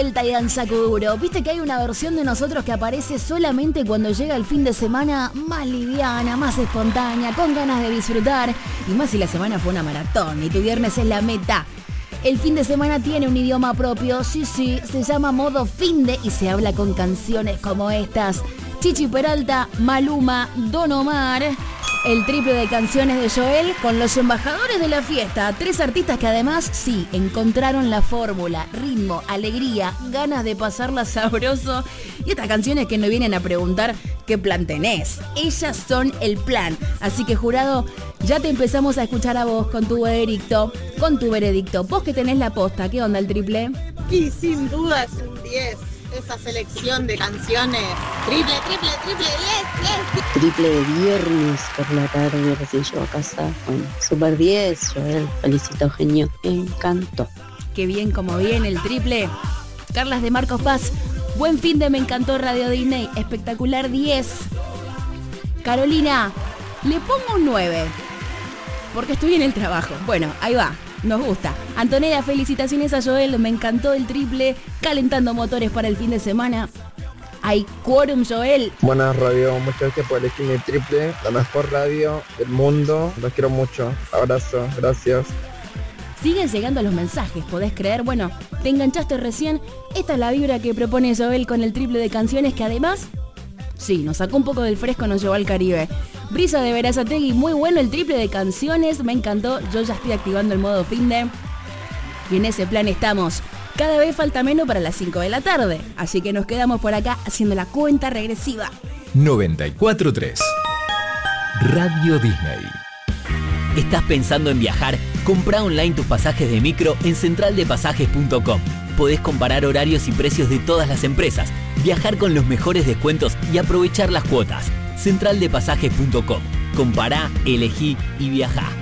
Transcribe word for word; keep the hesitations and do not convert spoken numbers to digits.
vuelta y danza duro. Viste que hay una versión de nosotros que aparece solamente cuando llega el fin de semana, más liviana, más espontánea, con ganas de disfrutar. Y más si la semana fue una maratón y tu viernes es la meta. El fin de semana tiene un idioma propio, sí, sí, se llama modo finde y se habla con canciones como estas. Chichi Peralta, Maluma, Don Omar, el triple de canciones de Joel con los embajadores de la fiesta. Tres artistas que además, sí, encontraron la fórmula, ritmo, alegría, ganas de pasarla sabroso. Y estas canciones que no vienen a preguntar qué plan tenés. Ellas son el plan. Así que, jurado, ya te empezamos a escuchar a vos con tu veredicto. Con tu veredicto. Vos que tenés la posta, ¿qué onda el triple? Y sin duda es un diez. Esa selección de canciones. Triple, triple, triple, diez, diez. Triple de viernes por la tarde, recién llego a casa. Bueno, super diez, Joel, felicito, genio. Me encantó. Qué bien como viene el triple. Carlas de Marcos Paz. Buen fin de Me encantó Radio Disney. Espectacular diez. Carolina, le pongo un nueve. Porque estoy en el trabajo. Bueno, ahí va. Nos gusta. Antonella, felicitaciones a Joel. Me encantó el triple. Calentando motores para el fin de semana. Hay quórum, Joel. Buenas, radio. Muchas gracias por elegir mi triple. La mejor radio del mundo. Los quiero mucho. Abrazo. Gracias. Siguen llegando los mensajes, ¿podés creer? Bueno, te enganchaste recién. Esta es la vibra que propone Joel con el triple de canciones que además, sí, nos sacó un poco del fresco, nos llevó al Caribe. Brisa de Berazategui, muy bueno el triple de canciones, me encantó. Yo ya estoy activando el modo finde. Y en ese plan estamos. Cada vez falta menos para las cinco de la tarde. Así que nos quedamos por acá haciendo la cuenta regresiva. noventa y cuatro punto tres Radio Disney. ¿Estás pensando en viajar? Comprá online tus pasajes de micro en central de pasajes punto com. Podés comparar horarios y precios de todas las empresas, viajar con los mejores descuentos y aprovechar las cuotas. central de pasajes punto com. Compará, elegí y viajá.